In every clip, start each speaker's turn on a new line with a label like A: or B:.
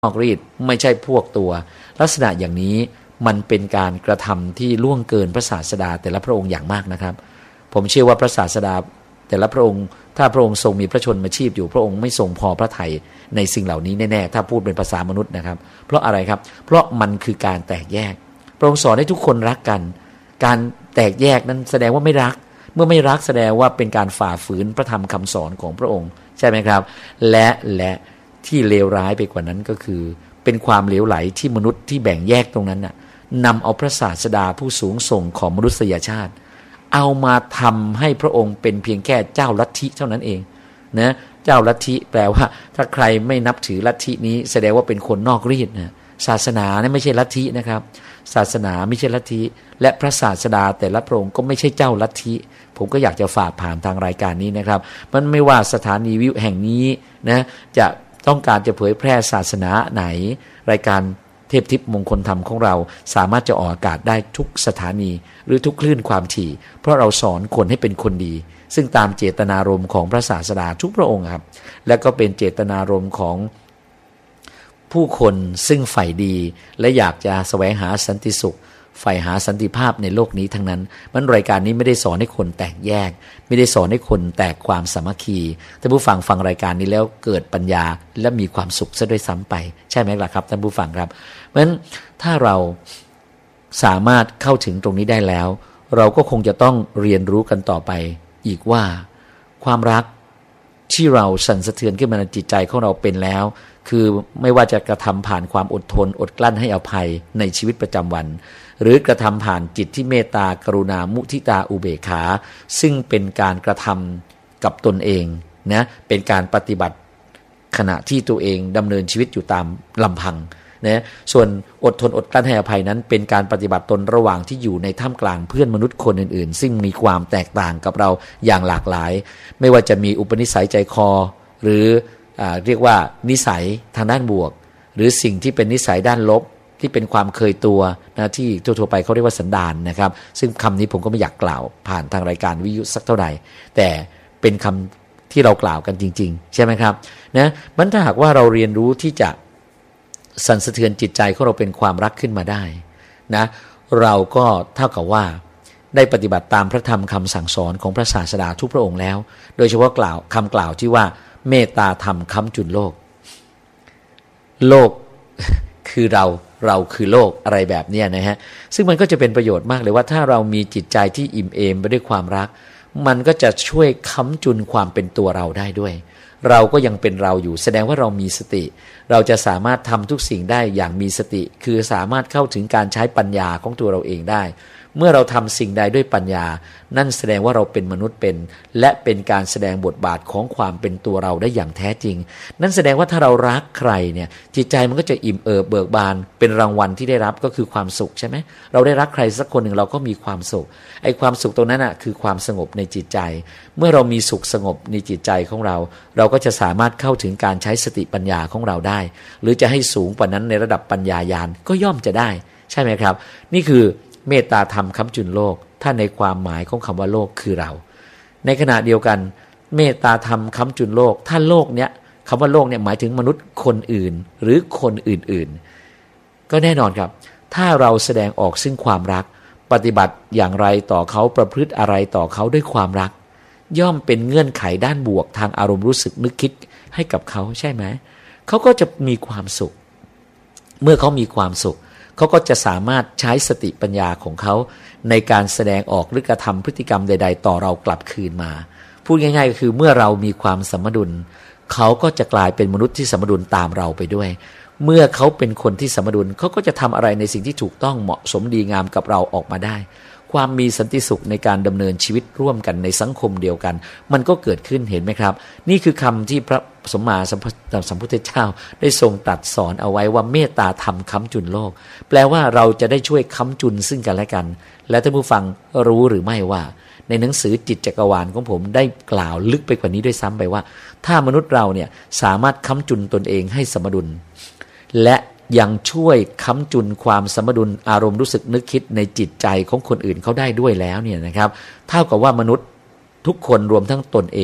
A: อกรีดไม่ใช่พวกตัวลักษณะอย่างนี้มันเป็นการกระทำที่ล่วงเกินพระศาสดาแต่ละพระองค์อย่างมากนะครับผมเชื่อว่าพระศาสดาแต่ละพระองค์ถ้าพระองค์ทรงมีพระชนมาชีพอยู่พระองค์ไม่ทรงพอพระทัยในสิ่งเหล่านี้แน่ๆถ้าพูดเป็นภาษามนุษย์นะครับเพราะอะไรครับเพราะมันคือการแตกแยกพระองค์สอนให้ทุกคนรักกันการแตกแยกนั้นแสดงว่าไม่รักเมื่อไม่รักแสดงว่าเป็นการฝ่าฝืนพระธรรมคำสอนของพระองค์ใช่ไหมครับและที่เลวร้ายไปกว่านั้นก็คือเป็นความเหลวไหลที่มนุษย์ที่แบ่งแยกตรงนั้นน่ะนำเอาพระศาสดาผู้สูงส่งของมนุษยชาติเอามาทำให้พระองค์เป็นเพียงแค่เจ้าลัทธิเท่านั้นเองนะเจ้าลัทธิแปลว่าถ้าใครไม่นับถือลัทธินี้แสดงว่าเป็นคนนอกรีดนะศาสนาเนี่ยไม่ใช่ลัทธินะครับศาสนาไม่ใช่ลัทธิและพระศาสดาแต่ละพระองค์ก็ไม่ใช่เจ้าลัทธิผมก็อยากจะฝากผ่านทางรายการนี้นะครับมันไม่ว่าสถานีวิวแห่งนี้นะจะต้องการจะเผยแพร่ศาสนาไหนรายการเทพทิพย์มงคลธรรมของเราสามารถจะออกอากาศได้ทุกสถานีหรือทุกคลื่นความถี่เพราะเราสอนคนให้เป็นคนดีซึ่งตามเจตนารมณ์ของพระศาสดาทุกพระองค์ครับและก็เป็นเจตนารมณ์ของผู้คนซึ่งใฝ่ดีและอยากจะแสวงหาสันติสุขใฝ่หาสันติภาพในโลกนี้ทั้งนั้นมันรายการนี้ไม่ได้สอนให้คนแตกแยกไม่ได้สอนให้คนแตกความสามัคคีท่านผู้ฟังฟังรายการนี้แล้วเกิดปัญญาและมีความสุขซะด้วยซ้ำไปใช่ไหมล่ะครับท่านผู้ฟังครับเพราะฉะนั้นถ้าเราสามารถเข้าถึงตรงนี้ได้แล้วเราก็คงจะต้องเรียนรู้กันต่อไปอีกว่าความรักที่เราสั่นสะเทือนขึ้นมาในจิตใจของเราเป็นแล้วคือไม่ว่าจะกระทำผ่านความอดทนอดกลั้นให้อภัยในชีวิตประจำวันหรือกระทำผ่านจิตที่เมตตากรุณามุทิตาอุเบกขาซึ่งเป็นการกระทำกับตนเองนะเป็นการปฏิบัติขณะที่ตัวเองดำเนินชีวิตอยู่ตามลำพังนะส่วนอดทนอดกลั้นให้อภัยนั้นเป็นการปฏิบัติตนระหว่างที่อยู่ในท่ามกลางเพื่อนมนุษย์คนอื่นๆซึ่งมีความแตกต่างกับเราอย่างหลากหลายไม่ว่าจะมีอุปนิสัยใจคอหรือเรียกว่านิสัยทางด้านบวกหรือสิ่งที่เป็นนิสัยด้านลบที่เป็นความเคยตัวนะที่ทั่วๆไปเขาเรียกว่าสันดานนะครับซึ่งคำนี้ผมก็ไม่อยากกล่าวผ่านทางรายการวิทยุสักเท่าไหร่แต่เป็นคำที่เรากล่าวกันจริงๆใช่ไหมครับนะมันถ้าหากว่าเราเรียนรู้ที่จะสั่นสะเทือนจิตใจของเราเป็นความรักขึ้นมาได้นะเราก็เท่ากับว่าได้ปฏิบัติตามพระธรรมคำสั่งสอนของพระศาสดาทุกพระองค์แล้วโดยเฉพาะคำกล่าวที่ว่าเมตตาธรรมค้ำจุนโลกโลกคือเราคือโลกอะไรแบบนี้นะฮะซึ่งมันก็จะเป็นประโยชน์มากเลยว่าถ้าเรามีจิตใจที่อิ่มเอมไปด้วยความรักมันก็จะช่วยค้ำจุนความเป็นตัวเราได้ด้วยเราก็ยังเป็นเราอยู่แสดงว่าเรามีสติเราจะสามารถทำทุกสิ่งได้อย่างมีสติคือสามารถเข้าถึงการใช้ปัญญาของตัวเราเองได้เมื่อเราทำสิ่งใดด้วยปัญญานั่นแสดงว่าเราเป็นมนุษย์เป็นและเป็นการแสดงบทบาทของความเป็นตัวเราได้อย่างแท้จริงนั่นแสดงว่าถ้าเรารักใครเนี่ยจิตใจมันก็จะอิ่มเอิบเบิกบานเป็นรางวัลที่ได้รับก็คือความสุขใช่ไหมเราได้รักใครสักคนหนึ่งเราก็มีความสุขไอ้ความสุขตรงนั้นคือความสงบในจิตใจเมื่อเรามีสุขสงบในจิตใจของเราเราก็จะสามารถเข้าถึงการใช้สติปัญญาของเราได้หรือจะให้สูงกว่านั้นในระดับปัญญาญาณก็ย่อมจะได้ใช่ไหมครับนี่คือเมตตาธรรมค้ำจุนโลกถ้าในความหมายของคำว่าโลกคือเราในขณะเดียวกันเมตตาธรรมค้ำจุนโลกถ้าโลกเนี้ยคำว่าโลกเนี่ยหมายถึงมนุษย์คนอื่นหรือคนอื่นๆก็แน่นอนครับถ้าเราแสดงออกซึ่งความรักปฏิบัติอย่างไรต่อเขาประพฤติอะไรต่อเขาด้วยความรักย่อมเป็นเงื่อนไขด้านบวกทางอารมณ์รู้สึกนึกคิดให้กับเขาใช่ไหมเขาก็จะมีความสุขเมื่อเขามีความสุขเขาก็จะสามารถใช้สติปัญญาของเขาในการแสดงออกหรือกระทำพฤติกรรมใดๆต่อเรากลับคืนมาพูดง่ายๆก็คือเมื่อเรามีความสมดุลเขาก็จะกลายเป็นมนุษย์ที่สมดุลตามเราไปด้วยเมื่อเขาเป็นคนที่สมดุลเขาก็จะทำอะไรในสิ่งที่ถูกต้องเหมาะสมดีงามกับเราออกมาได้ความมีสันติสุขในการดำเนินชีวิตร่วมกันในสังคมเดียวกันมันก็เกิดขึ้นเห็นไหมครับนี่คือคำที่พระสัมมาสัมพุทธเจ้าได้ทรงตรัสสอนเอาไว้ว่าเมตตาธรรมค้ำจุนโลกแปลว่าเราจะได้ช่วยค้ำจุนซึ่งกันและกันและท่านผู้ฟังรู้หรือไม่ว่าในหนังสือจิตจักรวาลของผมได้กล่าวลึกไปกว่านี้ด้วยซ้ำไปว่าถ้ามนุษย์เราเนี่ยสามารถค้ำจุนตนเองให้สมดุลและยังช่วยค้ำจุนความสมดุลอารมณ์รู้สึกนึกคิดในจิตใจของคนอื่นเขาได้ด้วยแล้วเนี่ยนะครับเท่ากับว่ามนุษย์ทุกคนรวมทั้งตนเอง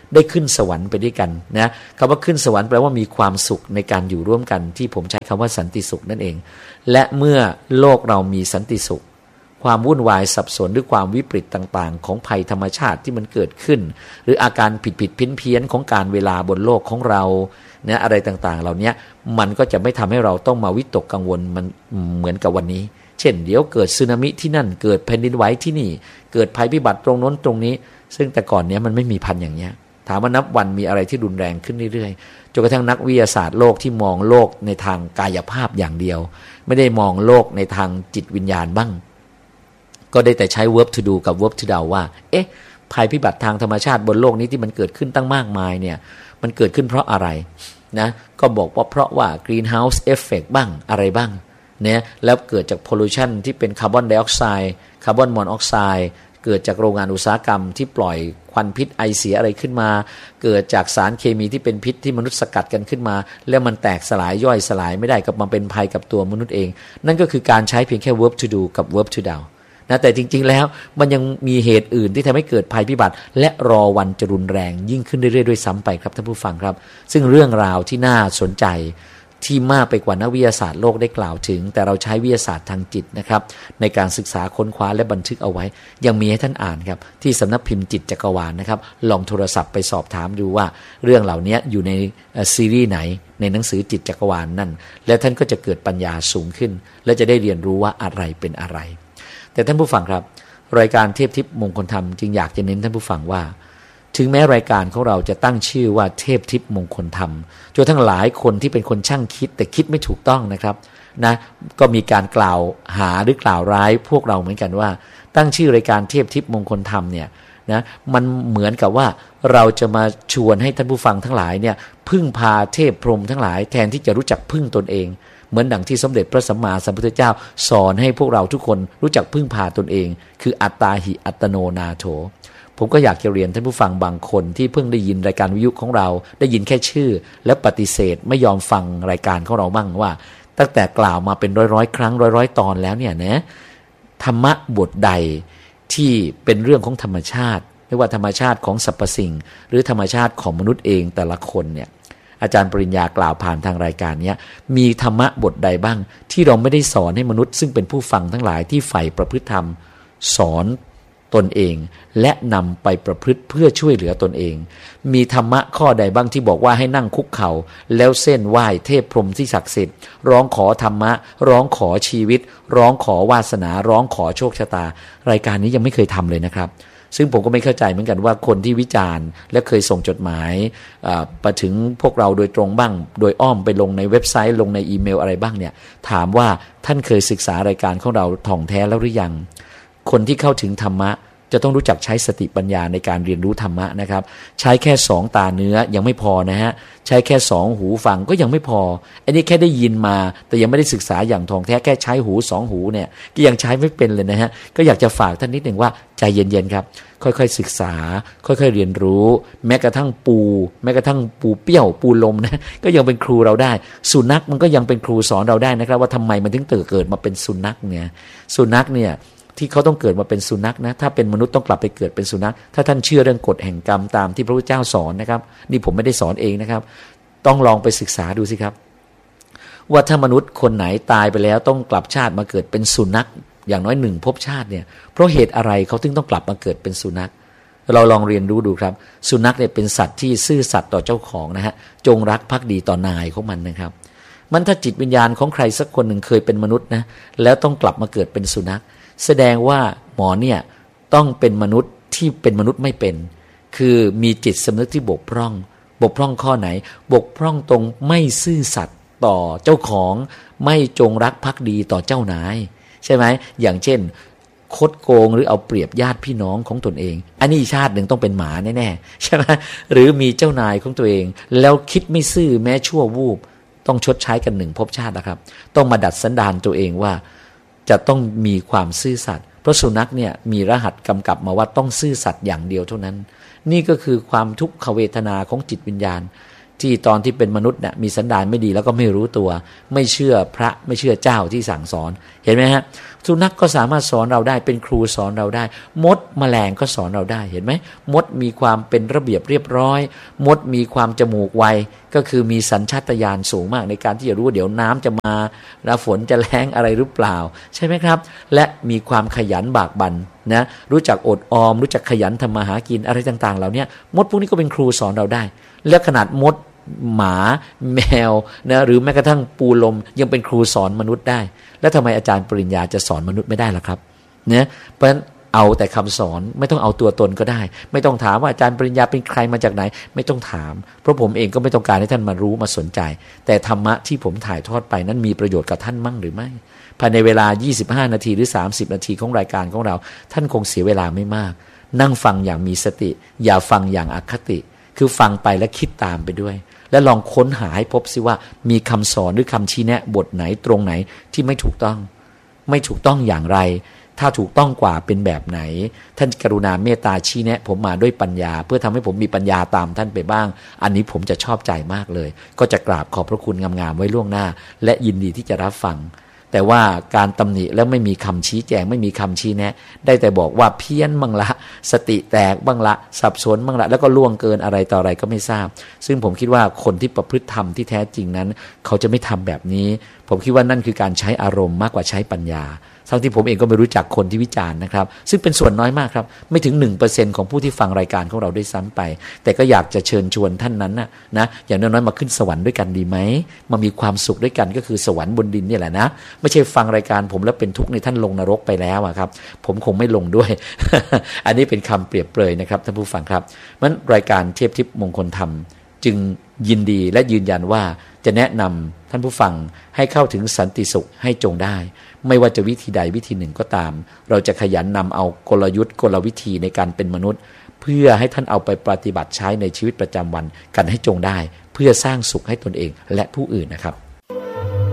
A: ได้ขึ้นสวรรค์ไปด้วยกันนะคำว่าขึ้นสวรรค์แปลว่ามีความสุขในการอยู่ร่วมกันที่ผมใช้คำว่าสันติสุขนั่นเองและเมื่อโลกเรามีสันติสุขความวุ่นวายสับสนหรือความวิปริตต่างๆของภัยธรรมชาติที่มันเกิดขึ้นหรืออาการผิดเพี้ยนของการเวลาบนโลกของเราเนี่ยอะไรต่างๆเหล่านี้มันก็จะไม่ทำให้เราต้องมาวิตกกังวลมันเหมือนกับวันนี้เช่นเดี๋ยวเกิดสึนามิที่นั่นเกิดแผ่นดินไหวที่นี่เกิดภัยพิบัติตรงโน้นตรงนี้ซึ่งแต่ก่อนเนี้ยมันไม่มีพันอย่างเนี้ยถามว่านับวันมีอะไรที่รุนแรงขึ้นเรื่อยๆจนกระทั่งนักวิทยาศาสตร์โลกที่มองโลกในทางกายภาพอย่างเดียวไม่ได้มองโลกในทางจิตวิญญาณบ้างก็ได้แต่ใช้ verb to do กับ verb to doubt ว่าภัยพิบัติทางธรรมชาติบนโลกนี้ที่มันเกิดขึ้นตั้งมากมายเนี่ยมันเกิดขึ้นเพราะอะไรนะก็บอกว่าเพราะว่า greenhouse effect บ้างอะไรบ้างเนี่ยแล้วเกิดจาก pollution ที่เป็นคาร์บอนไดออกไซด์คาร์บอนมอนอกไซด์เกิดจากโรงงานอุตสาหกรรมที่ปล่อยควันพิษไอเสียอะไรขึ้นมาเกิดจากสารเคมีที่เป็นพิษที่มนุษย์สกัดกันขึ้นมาแล้วมันแตกสลายย่อยสลายไม่ได้กับมันเป็นภัยกับตัวมนุษย์เองนั่นก็คือการใช้เพียงแค่ verb to do กับ verb to doubtนะแต่จริงๆแล้วมันยังมีเหตุอื่นที่ทำให้เกิดภัยพิบัติและรอวันจะรุนแรงยิ่งขึ้นเรื่อยๆด้วยซ้ำไปครับท่านผู้ฟังครับซึ่งเรื่องราวที่น่าสนใจที่มากไปกว่านักวิทยาศาสตร์โลกได้กล่าวถึงแต่เราใช้วิทยาศาสตร์ทางจิตนะครับในการศึกษาค้นคว้าและบันทึกเอาไว้ยังมีให้ท่านอ่านครับที่สำนักพิมพ์จิตจักรวาลนะครับลองโทรศัพท์ไปสอบถามดูว่าเรื่องเหล่านี้อยู่ในซีรีส์ไหนในหนังสือจิตจักรวาลนั่นและท่านก็จะเกิดปัญญาสูงขึ้นและจะได้เรียนรู้ว่าอะไรเป็นอะไรแต่ท่านผู้ฟังครับรายการเทพทิพย์มงคลธรรมจึงอยากจะเน้นท่านผู้ฟังว่าถึงแม้รายการของเราจะตั้งชื่อว่าเทพทิพย์มงคลธรรมจนทั้งหลายคนที่เป็นคนช่างคิดแต่คิดไม่ถูกต้องนะครับนะก็มีการกล่าวหาหรือกล่าวร้ายพวกเราเหมือนกันว่าตั้งชื่อรายการเทพทิพย์มงคลธรรมเนี่ยนะมันเหมือนกับว่าเราจะมาชวนให้ท่านผู้ฟังทั้งหลายเนี่ยพึ่งพาเทพพรหมทั้งหลายแทนที่จะรู้จักพึ่งตนเองเหมือนดังที่สมเด็จพระสัมมาสัมพุทธเจ้าสอนให้พวกเราทุกคนรู้จักพึ่งพาตนเองคืออัตตาหิอัตโนนาโถผมก็อยากจะเรียนท่านผู้ฟังบางคนที่เพิ่งได้ยินรายการวิทยุของเราได้ยินแค่ชื่อและปฏิเสธไม่ยอมฟังรายการของเราบ้างว่าตั้งแต่กล่าวมาเป็นร้อยครั้งร้อยตอนแล้วเนี่ยนะธรรมะบทใดที่เป็นเรื่องของธรรมชาติไม่ว่าธรรมชาติของสรรพสิ่งหรือธรรมชาติของมนุษย์เองแต่ละคนเนี่ยอาจารย์ปริญญากล่าวผ่านทางรายการนี้มีธรรมะบทใดบ้างที่เราไม่ได้สอนให้มนุษย์ซึ่งเป็นผู้ฟังทั้งหลายที่ใฝ่ประพฤติธรรมสอนตนเองและนำไปประพฤติเพื่อช่วยเหลือตนเองมีธรรมะข้อใดบ้างที่บอกว่าให้นั่งคุกเข่าแล้วเส้นไหว้เทพพรหมที่ศักดิ์สิทธิ์ร้องขอธรรมะร้องขอชีวิตร้องขอวาสนาร้องขอโชคชะตารายการนี้ยังไม่เคยทำเลยนะครับซึ่งผมก็ไม่เข้าใจเหมือนกันว่าคนที่วิจารณ์และเคยส่งจดหมายไปถึงพวกเราโดยตรงบ้างโดยอ้อมไปลงในเว็บไซต์ลงในอีเมลอะไรบ้างเนี่ยถามว่าท่านเคยศึกษารายการของเราถ่องแท้แล้วหรือยังคนที่เข้าถึงธรรมะจะต้องรู้จักใช้สติปัญญาในการเรียนรู้ธรรมะนะครับใช้แค่2ตาเนื้อยังไม่พอนะฮะใช้แค่2หูฟังก็ยังไม่พออันนี้แค่ได้ยินมาแต่ยังไม่ได้ศึกษาอย่างท่องแท้แค่ใช้หู2หูเนี่ยก็ยังใช้ไม่เป็นเลยนะฮะก็อยากจะฝากท่านนิดหนึ่งว่าใจเย็นๆครับค่อยๆศึกษาค่อยๆเรียนรู้แม้กระทั่งแม้กระทั่งปูเปี้ยวปูลมนะก็ยังเป็นครูเราได้สุนัขมันก็ยังเป็นครูสอนเราได้นะครับว่าทำไมมันถึงเกิดมาเป็นสุนัขเนี่ยสุนัขเนี่ยที่เขาต้องเกิดมาเป็นสุนัขนะถ้าเป็นมนุษย์ต้องกลับไปเกิดเป็นสุนัขถ้าท่านเชื่อเรื่องกฎแห่งกรรมตามที่พระพุทธเจ้าสอนนะครับนี่ผมไม่ได้สอนเองนะครับต้องลองไปศึกษาดูสิครับว่าถ้ามนุษย์คนไหนตายไปแล้วต้องกลับชาติมาเกิดเป็นสุนัขอย่างน้อย1ภพชาติเนี่ยเพราะเหตุอะไรเขาถึงต้องกลับมาเกิดเป็นสุนัขเราลองเรียนรู้ดูครับสุนัขเนี่ยเป็นสัตว์ที่ซื่อสัตย์ต่อเจ้าของนะฮะจงรักภักดีต่อนายของมันนะครับมันถ้าจิตวิญญาณของใครสักคนหนึ่งเคยเป็นมนุษย์นะแล้วต้องกลับมาเกิดเป็นสุนัขแสดงว่าหมอเนี่ยต้องเป็นมนุษย์ที่เป็นมนุษย์ไม่เป็นคือมีจิตสำนึกที่บกพร่องข้อไหนบกพร่องตรงไม่ซื่อสัตย์ต่อเจ้าของไม่จงรักภักดีต่อเจ้านายใช่ไหมอย่างเช่นคดโกงหรือเอาเปรียบญาติพี่น้องของตนเองอันนี้ชาติหนึ่งต้องเป็นหมาแน่ๆใช่ไหมหรือมีเจ้านายของตัวเองแล้วคิดไม่ซื่อแม้ชั่ววูบต้องชดใช้กัน1ภพชาตินะครับต้องมาดัดสันดานตัวเองว่าจะต้องมีความซื่อสัตย์เพราะสุนัขเนี่ยมีรหัสกำกับมาว่าต้องซื่อสัตย์อย่างเดียวเท่านั้นนี่ก็คือความทุกขเวทนาของจิตวิญญาณที่ตอนที่เป็นมนุษย์เนี่ยมีสันดานไม่ดีแล้วก็ไม่รู้ตัวไม่เชื่อพระไม่เชื่อเจ้าที่สั่งสอนเห็นไหมฮะสุนัขก็สามารถสอนเราได้เป็นครูสอนเราได้มดแมลงก็สอนเราได้เห็นไหมมดมีความเป็นระเบียบเรียบร้อยมดมีความจมูกไวก็คือมีสัญชาตญาณสูงมากในการที่จะรู้ว่าเดี๋ยวน้ำจะมาแล้วฝนจะแล้งอะไรหรือเปล่าใช่ไหมครับและมีความขยันบากบั่นนะรู้จักอดออมรู้จักขยันทำมาหากินอะไรต่างๆเหล่านี้มดพวกนี้ก็เป็นครูสอนเราได้และขนาดมดหมาแมวนะหรือแม้กระทั่งปูลมยังเป็นครูสอนมนุษย์ได้แล้วทำไมอาจารย์ปริญญาจะสอนมนุษย์ไม่ได้ล่ะครับเนี่ยเพราะฉะนั้นเอาแต่คำสอนไม่ต้องเอาตัวตนก็ได้ไม่ต้องถามว่าอาจารย์ปริญญาเป็นใครมาจากไหนไม่ต้องถามเพราะผมเองก็ไม่ต้องการให้ท่านมารู้มาสนใจแต่ธรรมะที่ผมถ่ายทอดไปนั้นมีประโยชน์กับท่านมั่งหรือไม่ภายในเวลา25นาทีหรือ30นาทีของรายการของเราท่านคงเสียเวลาไม่มากนั่งฟังอย่างมีสติอย่าฟังอย่างอคติคือฟังไปและคิดตามไปด้วยและลองค้นหาให้พบสิว่ามีคำสอนหรือคำชี้แนะบทไหนตรงไหนที่ไม่ถูกต้องอย่างไรถ้าถูกต้องกว่าเป็นแบบไหนท่านกรุณาเมตตาชี้แนะผมมาด้วยปัญญาเพื่อทำให้ผมมีปัญญาตามท่านไปบ้างอันนี้ผมจะชอบใจมากเลยก็จะกราบขอบพระคุณงามๆไว้ล่วงหน้าและยินดีที่จะรับฟังแต่ว่าการตำหนิแล้วไม่มีคำชี้แจงไม่มีคำชี้แนะได้แต่บอกว่าเพี้ยนบ้างละสติแตกบ้างละสับสนบ้างละแล้วก็ล่วงเกินอะไรต่ออะไรก็ไม่ทราบซึ่งผมคิดว่าคนที่ประพฤติธรรมที่แท้จริงนั้นเขาจะไม่ทำแบบนี้ผมคิดว่านั่นคือการใช้อารมณ์มากกว่าใช้ปัญญาทั้งที่ผมเองก็ไม่รู้จักคนที่วิจารณ์นะครับซึ่งเป็นส่วนน้อยมากครับไม่ถึง 1% ของผู้ที่ฟังรายการของเราด้วยซ้ำไปแต่ก็อยากจะเชิญชวนท่านนั้นนะอย่างน้อยๆมาขึ้นสวรรค์ด้วยกันดีไหมมามีความสุขด้วยกันก็คือสวรรค์บนดินนี่แหละนะไม่ใช่ฟังรายการผมแล้วเป็นทุกข์ในท่านลงนรกไปแล้วครับผมคงไม่ลงด้วย อันนี้เป็นคำเปรียบเปรยนะครับท่านผู้ฟังครับมันรายการเทพทิพย์มงคลธรรมจึงยินดีและยืนยันว่าจะแนะนำท่านผู้ฟังให้เข้าถึงสันติสุขให้จงได้ไม่ว่าจะวิธีใดวิธีหนึ่งก็ตามเราจะขยันนำเอากลยุทธ์กลวิธีในการเป็นมนุษย์เพื่อให้ท่านเอาไปปฏิบัติใช้ในชีวิตประจำวันกันให้จงได้เพื่อสร้างสุขให้ตนเองและผู้อื่นนะครับ